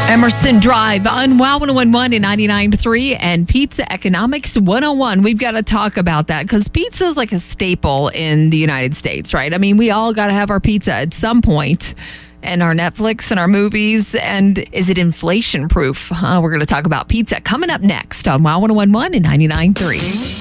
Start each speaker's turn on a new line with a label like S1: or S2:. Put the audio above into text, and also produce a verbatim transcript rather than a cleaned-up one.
S1: Emerson Drive on Wow one oh one one and ninety-nine point three and Pizza Economics one oh one. We've got to talk about that because pizza is like a staple in the United States, right? I mean, we all got to have our pizza at some point, and our Netflix and our movies. And is it inflation proof? Uh, we're going to talk about pizza coming up next on Wow one oh one one and ninety-nine point three.